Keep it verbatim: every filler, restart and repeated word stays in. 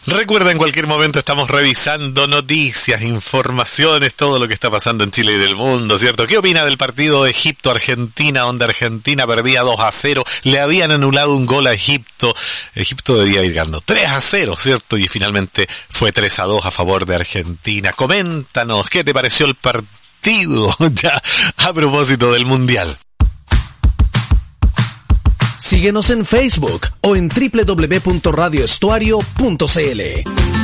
Recuerda, en cualquier momento estamos revisando noticias, informaciones, todo lo que está pasando en Chile y del mundo, ¿cierto? ¿Qué opina del partido Egipto-Argentina, donde Argentina perdía dos a cero? Le habían anulado un gol a Egipto. Egipto debía ir ganando tres a cero, ¿cierto? Y finalmente fue tres a dos a favor de Argentina. Coméntanos, ¿qué te pareció el partido ya a propósito del Mundial? Síguenos en Facebook o en doble u doble u doble u punto radio estuario punto c l.